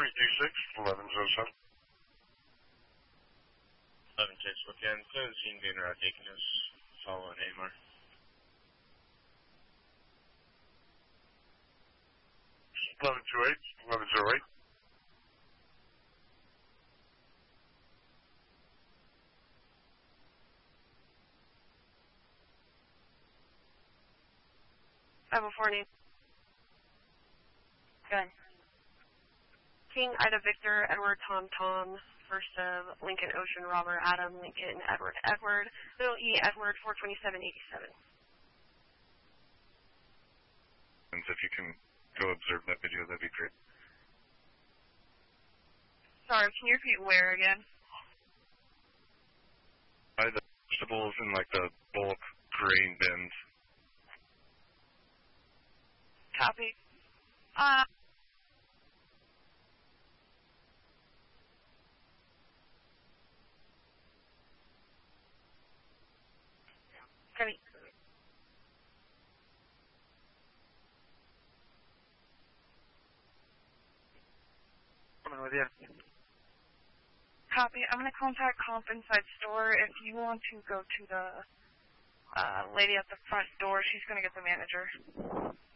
326, 1107. 11-6, again, clear the scene, being taking us, following AMR. Eleven two eight, 1108. I have a 40. Good. King, Ida, Victor, Edward, Tom, Tom, first of Lincoln, Ocean, Robert, Adam, Lincoln, Edward, Edward, Little E, Edward, 42787. And if you can go observe that video, that'd be great. Sorry, can you repeat where again? By the vegetables in like the bulk grain bins. Copy. Copy. Coming with you. Copy. I'm going to contact Comp inside store. If you want to go to the lady at the front door, she's going to get the manager.